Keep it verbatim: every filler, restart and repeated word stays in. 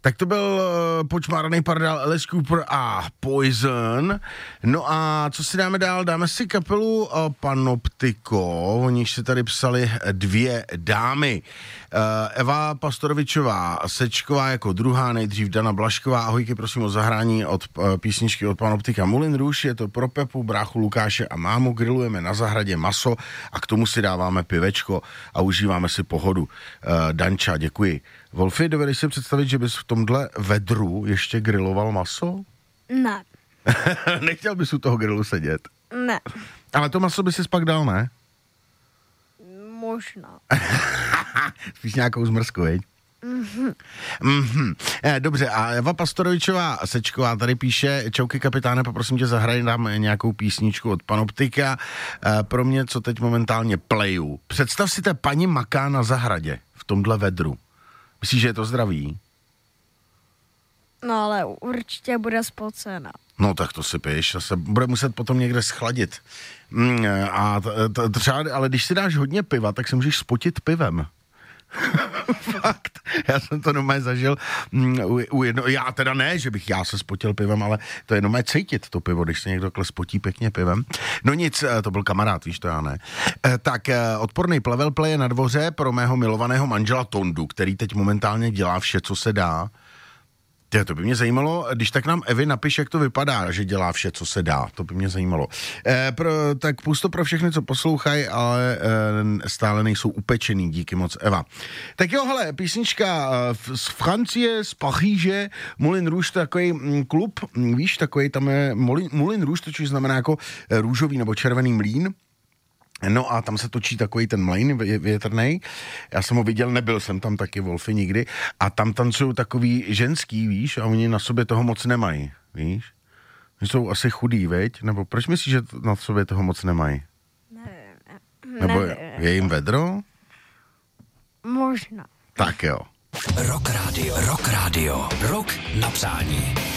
Tak to byl uh, počmáraný pardál Alice Cooper a Poison. No a co si dáme dál? Dáme si kapelu uh, Panoptiko, o níž se tady psali dvě dámy. Uh, Eva Pastorovičová Sečková jako druhá, nejdřív Dana Blašková. Ahojky, prosím o zahrání od uh, písničky od Panoptika Moulin Rouge. Je to pro Pepu, bráchu Lukáše a mámu. Grillujeme na zahradě maso a k tomu si dáváme pivečko a užíváme si pohodu. Uh, Danča, děkuji. Wolfi, dovedeš si představit, že bys v tomhle vedru ještě griloval maso? Ne. Nechtěl bys u toho grilu sedět? Ne. Ale to maso by si pak dal, ne? Možná. Spíš nějakou zmrzku, veď? Mhm. Mm-hmm. Eh, dobře, a Eva Pastorovičová Sečková tady píše: čauky kapitáne, poprosím tě, zahraj nám nějakou písničku od Panoptika. Eh, pro mě, co teď momentálně pleju. Představ si té paní maká na zahradě v tomhle vedru. Myslíš, že je to zdravý? No ale určitě bude spocena. No tak to si piješ, to se bude muset potom někde schladit. Mm, a t- t- třeba, ale když si dáš hodně piva, tak se můžeš spotit pivem. Fakt, já jsem to normálně zažil mm, u, u jedno, já teda ne, že bych já se spotil pivem, ale to je normálně cítit to pivo, když se někdo takhle spotí pěkně pivem. No nic, to byl kamarád, víš, to já ne. E, tak e, odporný plevel play je na dvoře pro mého milovaného manžela Tondu, který teď momentálně dělá vše, co se dá. Tě, to by mě zajímalo, když tak nám Evi napiš, jak to vypadá, že dělá vše, co se dá. To by mě zajímalo. E, pro, tak pusto pro všechny, co poslouchají, ale e, stále nejsou upečený. Díky moc, Eva. Tak jo, hele, písnička e, z Francie, z Paříže, Moulin Rouge, takový m, klub, m, víš, takový tam je Moulin, Moulin Rouge, to což znamená jako e, růžový nebo červený mlýn. No a tam se točí takový ten mlejn větrnej. Já jsem ho viděl, nebyl jsem tam taky, Wolfi, nikdy. A tam tancují takový ženský, víš, a oni na sobě toho moc nemají, víš. Jsou asi chudý, veď? Nebo proč myslíš, že na sobě toho moc nemají? Nevím. Nebo nevím. je jim vedro? Možná. Tak jo. Rock Radio, Rock Radio, Rock na přání.